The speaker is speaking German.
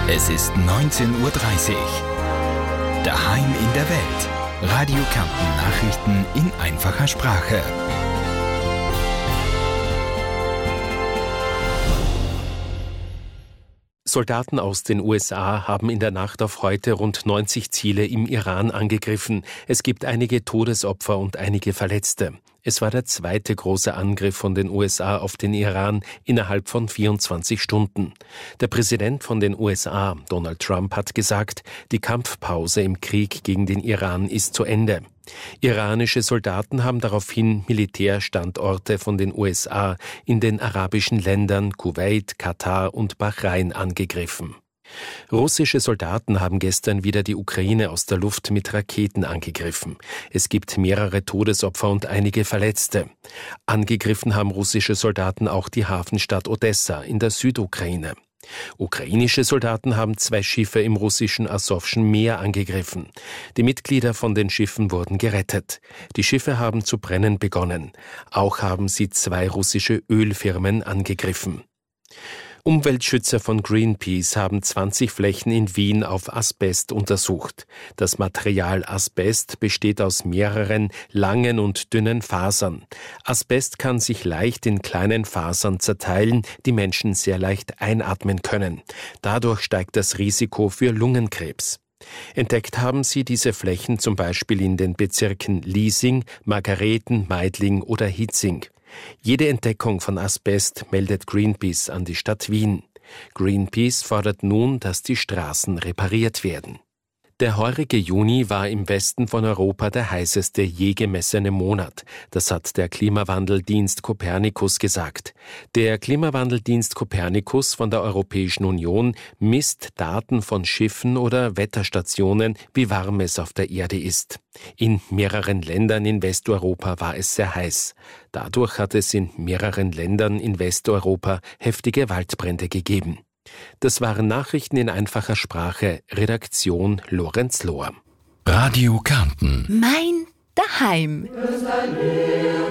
Es ist 19:30 Uhr. Daheim in der Welt. Radio Kärnten Nachrichten in einfacher Sprache. Soldaten aus den USA haben in der Nacht auf heute rund 90 Ziele im Iran angegriffen. Es gibt einige Todesopfer und einige Verletzte. Es war der zweite große Angriff von den USA auf den Iran innerhalb von 24 Stunden. Der Präsident von den USA, Donald Trump, hat gesagt, die Kampfpause im Krieg gegen den Iran ist zu Ende. Iranische Soldaten haben daraufhin Militärstandorte von den USA in den arabischen Ländern Kuwait, Katar und Bahrain angegriffen. Russische Soldaten haben gestern wieder die Ukraine aus der Luft mit Raketen angegriffen. Es gibt mehrere Todesopfer und einige Verletzte. Angegriffen haben russische Soldaten auch die Hafenstadt Odessa in der Südukraine. Ukrainische Soldaten haben 2 Schiffe im russischen Asowschen Meer angegriffen. Die Mitglieder von den Schiffen wurden gerettet. Die Schiffe haben zu brennen begonnen. Auch haben sie 2 russische Ölfirmen angegriffen. Umweltschützer von Greenpeace haben 20 Flächen in Wien auf Asbest untersucht. Das Material Asbest besteht aus mehreren langen und dünnen Fasern. Asbest kann sich leicht in kleinen Fasern zerteilen, die Menschen sehr leicht einatmen können. Dadurch steigt das Risiko für Lungenkrebs. Entdeckt haben sie diese Flächen zum Beispiel in den Bezirken Liesing, Margareten, Meidling oder Hitzing. Jede Entdeckung von Asbest meldet Greenpeace an die Stadt Wien. Greenpeace fordert nun, dass die Straßen repariert werden. Der heurige Juni war im Westen von Europa der heißeste je gemessene Monat. Das hat der Klimawandeldienst Copernicus gesagt. Der Klimawandeldienst Copernicus von der Europäischen Union misst Daten von Schiffen oder Wetterstationen, wie warm es auf der Erde ist. In mehreren Ländern in Westeuropa war es sehr heiß. Dadurch hat es in mehreren Ländern in Westeuropa heftige Waldbrände gegeben. Das waren Nachrichten in einfacher Sprache. Redaktion Lorenz Lohr. Radio Kärnten. Mein Daheim.